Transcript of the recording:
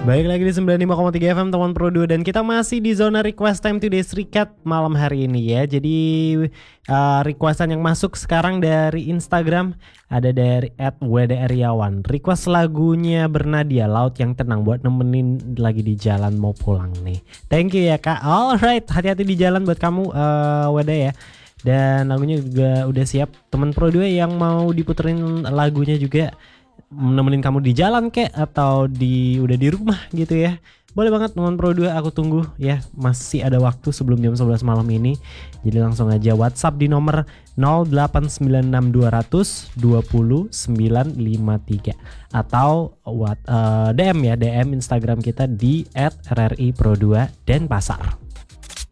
Baik lagi di 95,3 FM teman Pro 2 dan kita masih di zona request time today's recap malam hari ini ya. Jadi requestan yang masuk sekarang dari Instagram ada dari @wdryawan. Request lagunya Bernadia, Laut yang Tenang, buat nemenin lagi di jalan mau pulang nih. Thank you ya Kak. Alright, hati-hati di jalan buat kamu WD ya. Dan lagunya juga udah siap. Teman Pro 2 yang mau diputerin lagunya juga nemenin kamu di jalan kek atau udah di rumah gitu ya, boleh banget teman Pro 2, aku tunggu ya. Masih ada waktu sebelum jam 11 malam ini. Jadi langsung aja WhatsApp di nomor 0896200953 atau DM ya, DM Instagram kita di @rripro2 Denpasar.